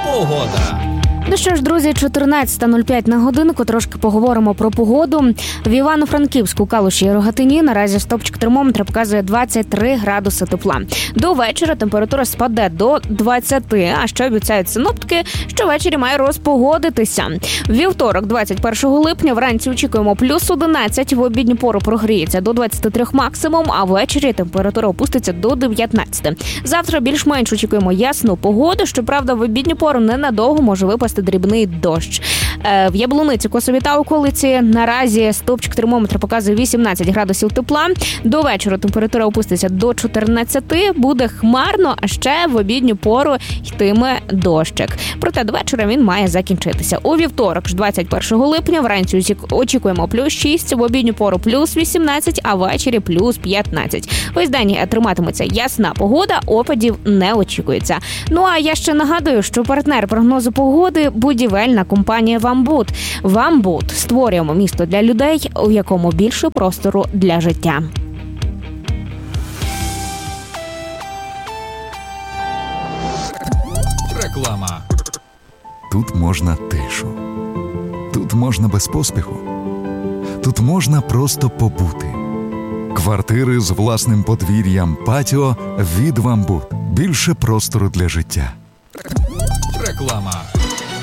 Погода. Ну що ж, друзі, 14:05 на годинку, трошки поговоримо про погоду. В Івано-Франківську, Калуші і Рогатині наразі стопчик термометра показує 23 градуси тепла. До вечора температура спаде до 20, а ще обіцяють синоптики, що ввечері має розпогодитися. Вівторок, 21 липня, вранці очікуємо плюс 11, в обідню пору прогріється до 23 максимум, а ввечері температура опуститься до 19. Завтра більш-менш очікуємо ясну погоду, щоправда, в обідню пору ненадовго може випасти дрібний дощ. В Яблуниці, Косові та околиці наразі стовпчик термометра показує 18 градусів тепла. До вечора температура опуститься до 14, буде хмарно, а ще в обідню пору йтиме дощик. Проте до вечора він має закінчитися. У вівторок, 21 липня, вранці очікуємо плюс 6, в обідню пору плюс 18, а ввечері плюс 15. Весь день триматиметься ясна погода, опадів не очікується. Ну а я ще нагадую, що партнер прогнозу погоди – будівельна компанія «Вамбуд». «Вамбуд» – створюємо місто для людей, у якому більше простору для життя. Реклама. Тут можна тишу. Тут можна без поспіху. Тут можна просто побути. Квартири з власним подвір'ям, патіо від «Вамбуд». Більше простору для життя. Реклама.